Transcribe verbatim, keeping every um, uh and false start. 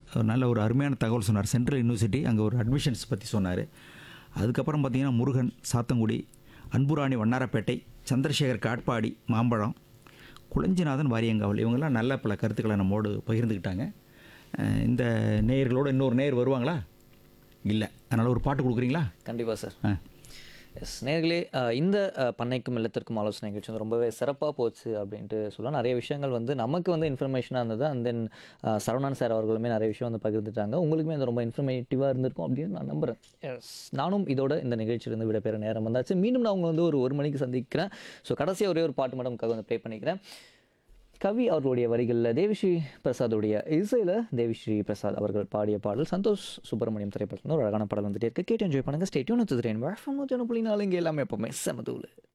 ஒரு நல்ல ஒரு அருமையான தகவல் சொன்னார். சென்ட்ரல் யூனிவர்சிட்டி அங்கே ஒரு அட்மிஷன்ஸ் பற்றி சொன்னார். அதுக்கப்புறம் பார்த்திங்கன்னா முருகன் சாத்தங்குடி, அன்புராணி வண்ணாரப்பேட்டை, சந்திரசேகர் காட்பாடி மாம்பழம், குளஞ்சிநாதன் வாரியங்காவல், இவங்கெல்லாம் நல்ல பல கருத்துக்களை நம்மோடு பகிர்ந்துக்கிட்டாங்க. இந்த நேயர்களோடு இன்னொரு நேயர் வருவாங்களா? இல்லை, அதனால் ஒரு பாட்டு கொடுக்குறீங்களா? கண்டிப்பாக சார். ஆ எஸ் நேர்களே, இந்த பண்ணைக்கும் இல்லத்திற்கும் ஆலோசனை நிகழ்ச்சி வந்து ரொம்பவே சிறப்பாக போச்சு அப்படின்ட்டு சொல்லலாம். நிறைய விஷயங்கள் வந்து நமக்கு வந்து இன்ஃபர்மேஷனாக இருந்தது. அண்ட் தென் சரவணன் சார் அவர்களுமே நிறைய விஷயம் வந்து பகிர்ந்துட்டாங்க. உங்களுக்குமே அது ரொம்ப இன்ஃபர்மேட்டிவாக இருந்திருக்கும் அப்படின்னு நான் நம்புகிறேன். எஸ், நானும் இதோட இந்த நிகழ்ச்சியிலேருந்து விடைபெற நேரம் வந்தாச்சு. மீண்டும் நான் உங்களை வந்து ஒரு ஒரு மணிக்கு சந்திக்கிறேன். ஸோ கடைசியாக ஒரே ஒரு பாட்டு மட்டும் உங்களுக்காக வந்து ப்ளே பண்ணிக்கிறேன். கவி அவர்களுடைய வரிகளில் தேவிஸ்ரீ பிரசாதுடைய இசையில் தேவிஸ்ரீ பிரசாத் அவர்கள் பாடிய பாடல் சந்தோஷ் சுப்பிரமணியம் திரைப்படத்தில் ஒரு அழகான பாடல் வந்துட்டே இருக்கு. கேட்டு என்ஜாய் பண்ணுங்கள். Stay tune with rainbow FM நூற்றி ஒன்று புள்ளி நாலு. இங்கே எல்லாமே எப்போவுமே செமதூள்.